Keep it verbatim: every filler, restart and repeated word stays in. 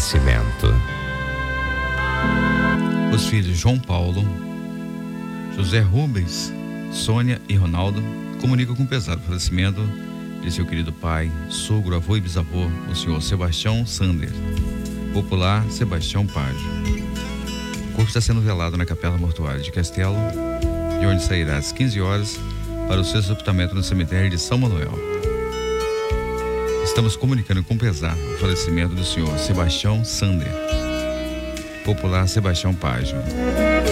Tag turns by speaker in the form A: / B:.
A: Nascimento.
B: Os filhos João Paulo, José Rubens, Sônia e Ronaldo comunicam com pesado falecimento de seu querido pai, sogro, avô e bisavô, o senhor Sebastião Sander, popular Sebastião Pajo. O corpo está sendo velado na capela mortuária de Castelo, de onde sairá às quinze horas para o seu sepultamento no cemitério de São Manuel. Estamos comunicando com pesar o falecimento do senhor Sebastião Sander, popular Sebastião Pajo.